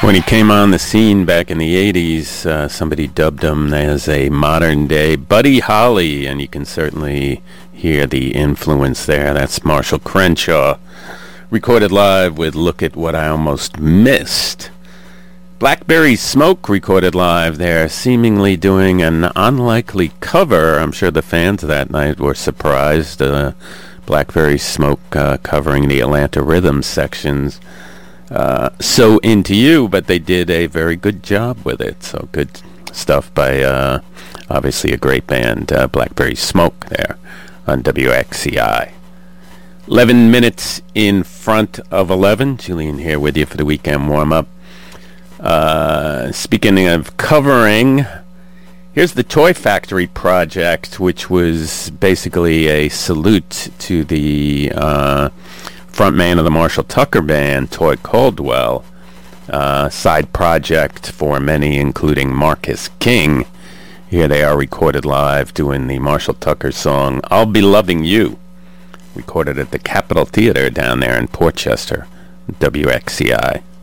When he came on the scene back in the 80s, somebody dubbed him as a modern-day Buddy Holly, and you can certainly hear the influence there. That's Marshall Crenshaw, recorded live with Look at What I Almost Missed. Blackberry Smoke, recorded live there, seemingly doing an unlikely cover. I'm sure the fans that night were surprised. Blackberry Smoke covering the Atlanta Rhythm sections. So Into You, but they did a very good job with it. So good stuff by obviously a great band, Blackberry Smoke there on WXCI. 11 minutes in front of 11. Julian here with you for the weekend warm-up. Speaking of covering, here's the Toy Factory Project, which was basically a salute to the frontman of the Marshall Tucker Band, Toy Caldwell. Side project for many, including Marcus King. Here they are recorded live doing the Marshall Tucker song, I'll Be Loving You, recorded at the Capitol Theater down there in Portchester, WXCI.